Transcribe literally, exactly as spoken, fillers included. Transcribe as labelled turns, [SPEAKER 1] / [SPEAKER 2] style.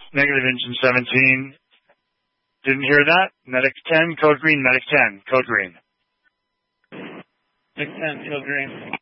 [SPEAKER 1] Negative engine seventeen. Didn't hear that. Medic ten, code green, medic ten, code green.
[SPEAKER 2] Medic ten, code green.